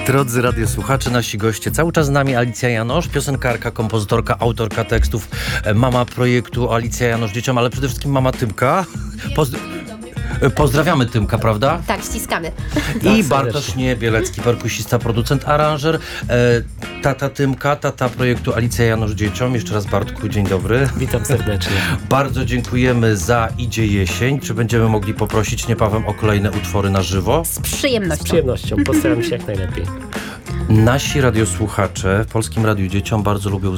Drodzy radiosłuchacze, nasi goście, cały czas z nami Alicja Janosz, piosenkarka, kompozytorka, autorka tekstów, mama projektu Alicja Janosz dzieciom, ale przede wszystkim mama Tymka. Pozdrawiamy Tymka, prawda? Tak, ściskamy. I Bartosz Niebielecki, perkusista, producent, aranżer, tata Tymka, tata projektu Alicja Janosz dzieciom. Jeszcze raz Bartku, dzień dobry. Witam serdecznie. Bardzo dziękujemy za Idzie jesień. Czy będziemy mogli poprosić niebawem o kolejne utwory na żywo? Z przyjemnością. Z przyjemnością. Postaram się jak najlepiej. Nasi radiosłuchacze w Polskim Radiu Dzieciom bardzo lubią